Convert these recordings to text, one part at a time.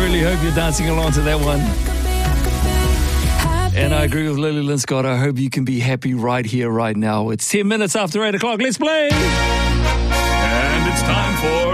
really hope you're dancing along to that one. And I agree with Lily Lynn Scott. I hope you can be happy right here, right now. It's 10 minutes after 8 o'clock. Let's play. And it's time for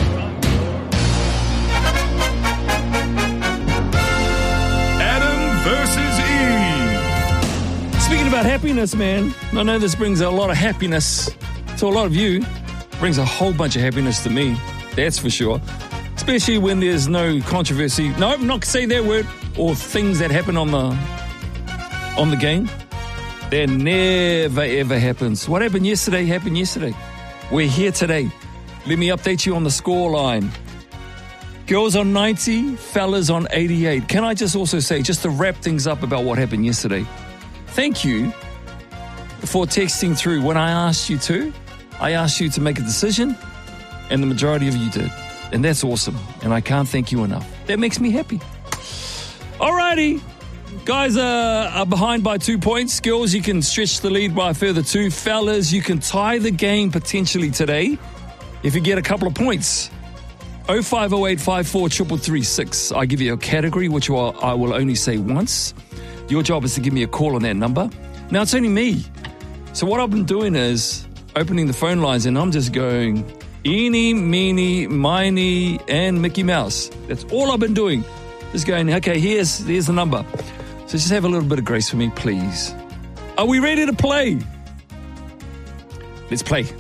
Adam versus Eve. Speaking about happiness, man, I know this brings a lot of happiness to a lot of you. Brings a whole bunch of happiness to me. That's for sure. Especially when there's no controversy. No, I'm not going to say that word. Or things that happen on the game. That never, ever happens. What happened yesterday happened yesterday. We're here today. Let me update you on the score line. Girls on 90, fellas on 88. Can I just also say, just to wrap things up about what happened yesterday, thank you for texting through when I asked you to. I asked you to make a decision, and the majority of you did. And that's awesome. And I can't thank you enough. That makes me happy. Alrighty. Guys are behind by 2 points. Girls, you can stretch the lead by a further 2. Fellas, you can tie the game potentially today if you get a couple of points. 0508 54 333 I give you a category, which I will only say once. Your job is to give me a call on that number. Now, it's only me. So what I've been doing is opening the phone lines, and I'm just going eeny, meeny, miny, and Mickey Mouse. That's all I've been doing. Just going, okay, here's the number. So just have a little bit of grace for me, please. Are we ready to play? Let's play.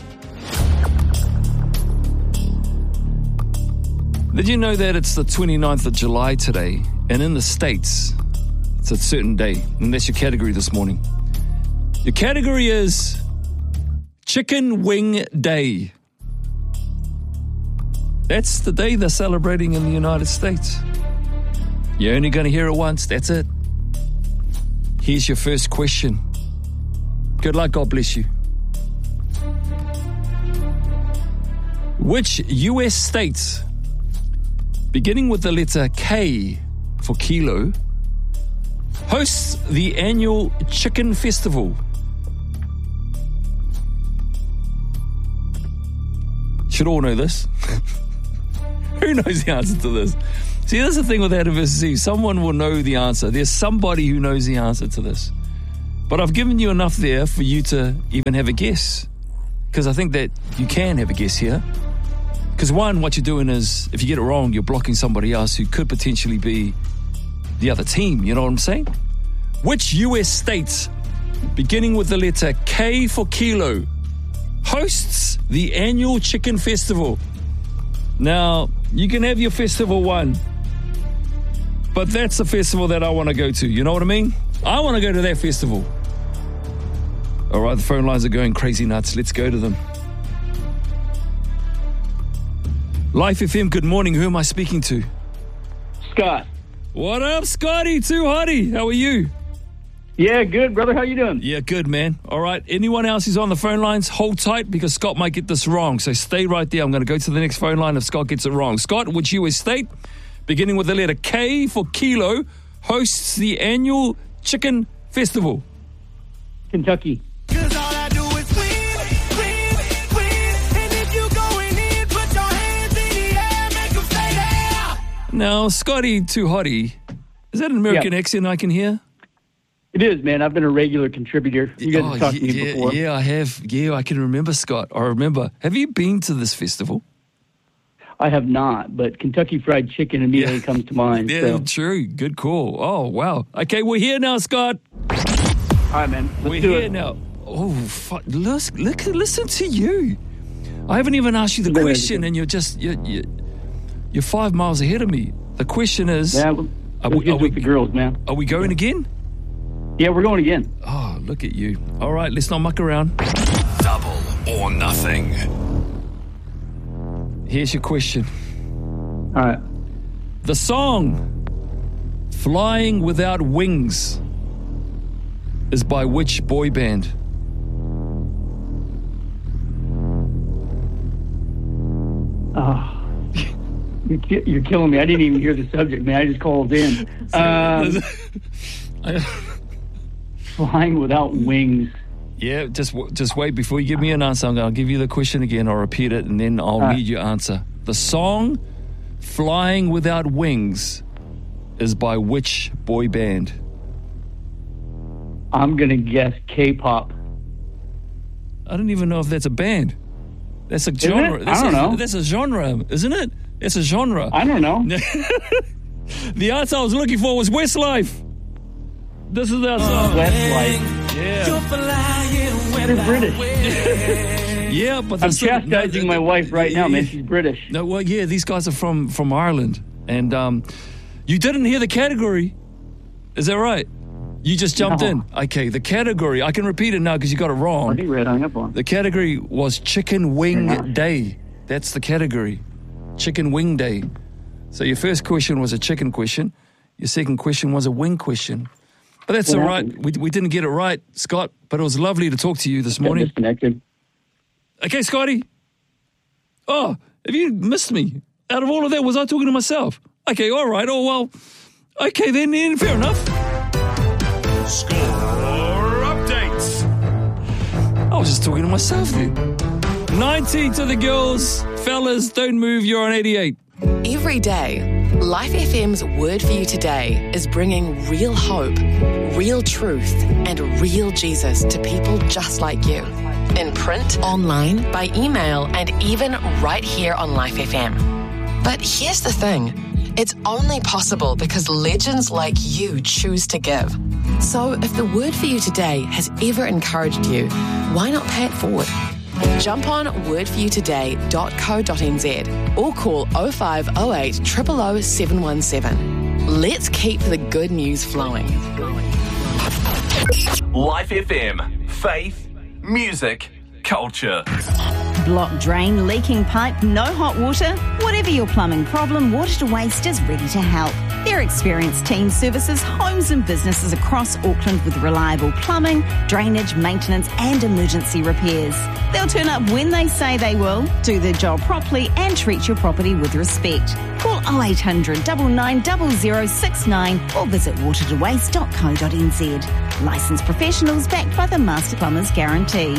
Did you know that it's the 29th of July today? And in the States, it's a certain day. And that's your category this morning. Your category is Chicken Wing Day. That's the day they're celebrating in the United States. You're only going to hear it once. That's it. Here's your first question. Good luck. God bless you. Which U.S. state, beginning with the letter K for kilo, hosts the annual Chicken Festival? Should all know this. Who knows the answer to this? See, that's the thing with Adam versus Eve. Someone will know the answer. There's somebody who knows the answer to this. But I've given you enough there for you to even have a guess. Because I think that you can have a guess here. Because one, what you're doing is, if you get it wrong, you're blocking somebody else who could potentially be the other team. You know what I'm saying? Which U.S. state, beginning with the letter K for kilo, hosts the annual Chicken Festival? Now, you can have your festival one, but that's the festival that I want to go to. You know what I mean? I want to go to that festival. All right, the phone lines are going crazy nuts. Let's go to them. Life FM, good morning. Who am I speaking to? Scott. What up, Scotty? Too hotty. How are you? Yeah, good, brother. How you doing? Yeah, good, man. All right. Anyone else who's on the phone lines, hold tight because Scott might get this wrong. So stay right there. I'm going to go to the next phone line if Scott gets it wrong. Scott, which U.S. state, beginning with the letter K for kilo, hosts the annual Chicken Festival? Kentucky. Now, Scotty Too Hotty, is that an American accent I can hear? It is, man. I've been a regular contributor. You guys have talked to me before. Yeah, I have. Yeah, I can remember, Scott. I remember. Have you been to this festival? I have not, but Kentucky Fried Chicken immediately comes to mind. Yeah, so. True. Good call. Oh, wow. Okay, we're here now, Scott. All right, man. We're here now. Oh, fuck. Listen to you. I haven't even asked you the question, and you're 5 miles ahead of me. The question is... Yeah, are we the girls, man. Are we going again? Yeah, we're going again. Oh, look at you. All right, let's not muck around. Double or nothing. Here's your question. All right. The song Flying Without Wings is by which boy band? You're killing me. I didn't even hear the subject, man. I just called in. Flying Without Wings. Yeah, just wait. Before you give me an answer, I'll give you the question again. I'll repeat it, and then I'll need your answer. The song Flying Without Wings is by which boy band? I'm going to guess K-pop. I don't even know if that's a band. That's a genre. I don't know. That's a genre, isn't it? It's a genre. I don't know. The answer I was looking for was Westlife. This is our song. Westlife. Yeah. They're British. Yeah, but I'm chastising my wife right now, man. She's British. No, well, yeah, these guys are from Ireland. And you didn't hear the category. Is that right? You just jumped in. Okay, the category, I can repeat it now because you got it wrong. Already read, hung up on. The category was Chicken Wing Day. That's the category. Chicken Wing Day. So your first question was a chicken question. Your second question was a wing question. But that's all right. We didn't get it right, Scott, but it was lovely to talk to you this morning. Disconnected. Okay, Scotty. Oh, have you missed me? Out of all of that, was I talking to myself? Okay, all right. Oh, well. Okay, then fair enough. Score updates. I was just talking to myself then. 90 to the girls. Fellas, don't move. You're on 88. Every day, Life FM's Word for You Today is bringing real hope, real truth, and real Jesus to people just like you. In print, online, by email, and even right here on Life FM. But here's the thing. It's only possible because legends like you choose to give. So if the Word for You Today has ever encouraged you, why not pay it forward? Jump on wordforyoutoday.co.nz or call 0508 000 717. Let's keep the good news flowing. Life FM. Faith, music, culture. Blocked drain, leaking pipe, no hot water? Whatever your plumbing problem, Water to Waste is ready to help. Their experienced team services homes and businesses across Auckland with reliable plumbing, drainage, maintenance and emergency repairs. They'll turn up when they say they will, do their job properly and treat your property with respect. Call 0800 9900 69 or visit watertowaste.co.nz. Licensed professionals backed by the Master Plumbers Guarantee.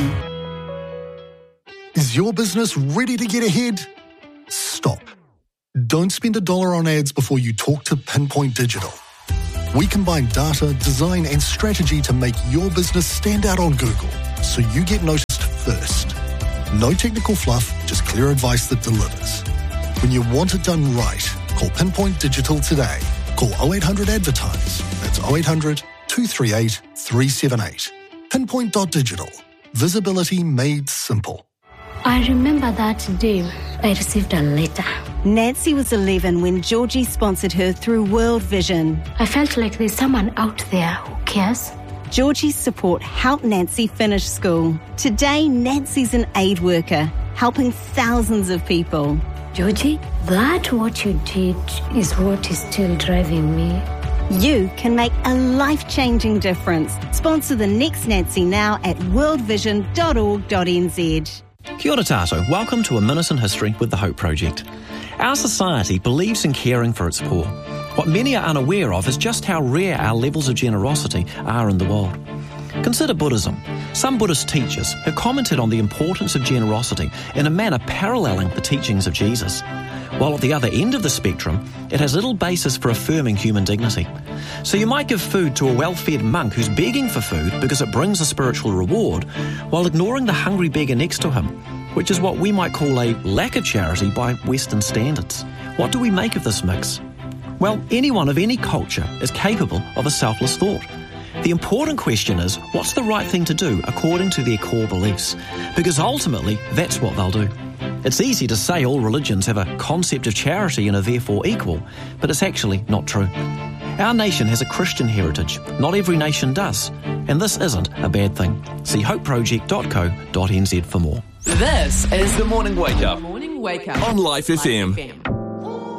Is your business ready to get ahead? Stop. Don't spend $1 on ads before you talk to Pinpoint Digital. We combine data, design and strategy to make your business stand out on Google so you get noticed first. No technical fluff, just clear advice that delivers. When you want it done right, call Pinpoint Digital today. Call 0800 Advertise. That's 0800 238 378. Pinpoint.digital. Visibility made simple. I remember that day I received a letter. Nancy was 11 when Georgie sponsored her through World Vision. I felt like there's someone out there who cares. Georgie's support helped Nancy finish school. Today, Nancy's an aid worker, helping thousands of people. Georgie, that what you did is what is still driving me. You can make a life-changing difference. Sponsor the next Nancy now at worldvision.org.nz. Kia ora tātou. Welcome to A Minute in History with the Hope Project. Our society believes in caring for its poor. What many are unaware of is just how rare our levels of generosity are in the world. Consider Buddhism. Some Buddhist teachers have commented on the importance of generosity in a manner paralleling the teachings of Jesus. While at the other end of the spectrum, it has little basis for affirming human dignity. So you might give food to a well-fed monk who's begging for food because it brings a spiritual reward, while ignoring the hungry beggar next to him, which is what we might call a lack of charity by Western standards. What do we make of this mix? Well, anyone of any culture is capable of a selfless thought. The important question is, what's the right thing to do according to their core beliefs? Because ultimately, that's what they'll do. It's easy to say all religions have a concept of charity and are therefore equal, but it's actually not true. Our nation has a Christian heritage. Not every nation does. And this isn't a bad thing. See hopeproject.co.nz for more. This is The Morning Wake Up Morning Wake Up on Life FM.